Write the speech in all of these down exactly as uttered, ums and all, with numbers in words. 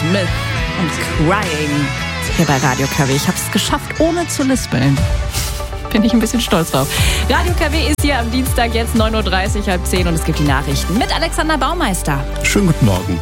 Smith und Crying hier bei Radio K W. Ich habe es geschafft, ohne zu lispeln. Bin ich ein bisschen stolz drauf. Radio K W ist hier am Dienstag jetzt neun Uhr dreißig, halb zehn und es gibt die Nachrichten mit Alexander Baumeister. Schönen guten Morgen.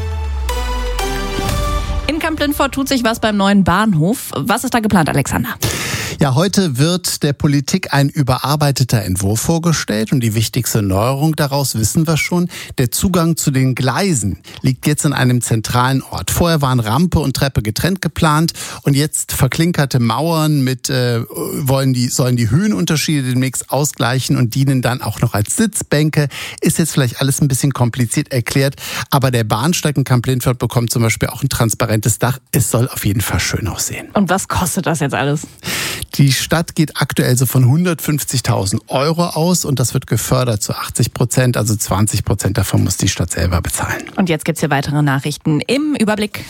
In Kamp-Lintfort tut sich was beim neuen Bahnhof. Was ist da geplant, Alexander? Ja, heute wird der Politik ein überarbeiteter Entwurf vorgestellt und die wichtigste Neuerung daraus wissen wir schon. Der Zugang zu den Gleisen liegt jetzt in einem zentralen Ort. Vorher waren Rampe und Treppe getrennt geplant und jetzt verklinkerte Mauern mit äh, wollen die sollen die Höhenunterschiede demnächst ausgleichen und dienen dann auch noch als Sitzbänke. Ist jetzt vielleicht alles ein bisschen kompliziert erklärt, aber der Bahnsteig in Kamp-Lintfort bekommt zum Beispiel auch ein transparentes Dach. Es soll auf jeden Fall schön aussehen. Und was kostet das jetzt alles? Die Stadt geht aktuell so von hundertfünfzigtausend Euro aus und das wird gefördert zu achtzig Prozent, also zwanzig Prozent davon muss die Stadt selber bezahlen. Und jetzt gibt's hier weitere Nachrichten im Überblick.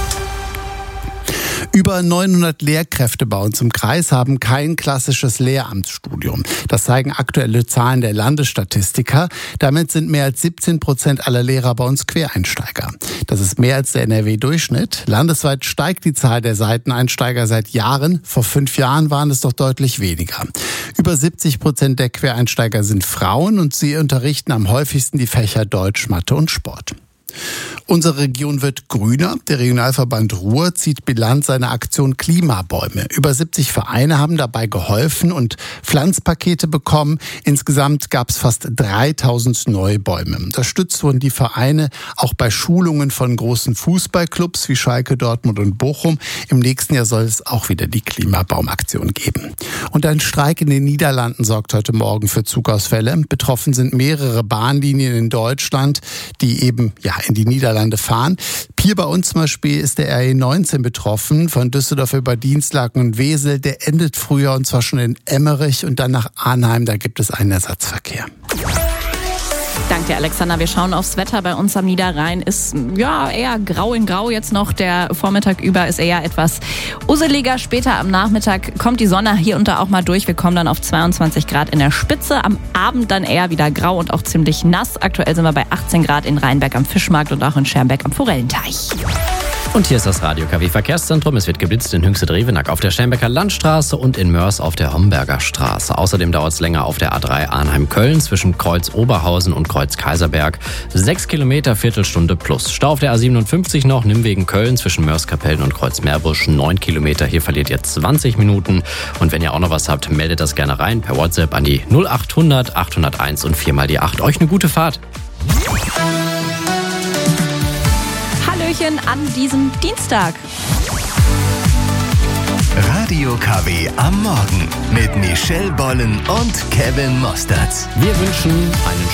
Über neunhundert Lehrkräfte bei uns im Kreis haben kein klassisches Lehramtsstudium. Das zeigen aktuelle Zahlen der Landesstatistiker. Damit sind mehr als siebzehn Prozent aller Lehrer bei uns Quereinsteiger. Das ist mehr als der N R W-Durchschnitt. Landesweit steigt die Zahl der Seiteneinsteiger seit Jahren. Vor fünf Jahren waren es doch deutlich weniger. Über siebzig Prozent der Quereinsteiger sind Frauen und sie unterrichten am häufigsten die Fächer Deutsch, Mathe und Sport. Unsere Region wird grüner. Der Regionalverband Ruhr zieht Bilanz seiner Aktion Klimabäume. Über siebzig Vereine haben dabei geholfen und Pflanzpakete bekommen. Insgesamt gab es fast dreitausend neue Bäume. Unterstützt wurden die Vereine auch bei Schulungen von großen Fußballclubs wie Schalke, Dortmund und Bochum. Im nächsten Jahr soll es auch wieder die Klimabaumaktion geben. Und ein Streik in den Niederlanden sorgt heute Morgen für Zugausfälle. Betroffen sind mehrere Bahnlinien in Deutschland, die eben ja in die Niederlande fahren. Hier bei uns zum Beispiel ist der R E neunzehn betroffen, von Düsseldorf über Dienstlaken und Wesel. Der endet früher und zwar schon in Emmerich und dann nach Arnheim. Da gibt es einen Ersatzverkehr. Danke dir, Alexander. Wir schauen aufs Wetter bei uns am Niederrhein. Ist ja eher grau in grau jetzt noch. Der Vormittag über ist eher etwas usseliger. Später am Nachmittag kommt die Sonne hier und da auch mal durch. Wir kommen dann auf zweiundzwanzig Grad in der Spitze. Am Abend dann eher wieder grau und auch ziemlich nass. Aktuell sind wir bei achtzehn Grad in Rheinberg am Fischmarkt und auch in Schermbeck am Forellenteich. Und hier ist das Radio K W Verkehrszentrum. Es wird geblitzt in Hünxte-Drevenack auf der Schermbecker Landstraße und in Mörs auf der Homberger Straße. Außerdem dauert es länger auf der A drei Arnheim-Köln zwischen Kreuz Oberhausen und Kreuz Kaiserberg. Sechs Kilometer, Viertelstunde plus. Stau auf der A siebenundfünfzig noch, Nimwegen-Köln zwischen Mörs-Kapellen und Kreuz Meerbusch. Neun Kilometer, hier verliert ihr zwanzig Minuten. Und wenn ihr auch noch was habt, meldet das gerne rein per WhatsApp an die null achthundert achthunderteins und vier mal die acht. Euch eine gute Fahrt. An diesem Dienstag. Radio K W am Morgen mit Michelle Bollen und Kevin Mostertz. Wir wünschen einen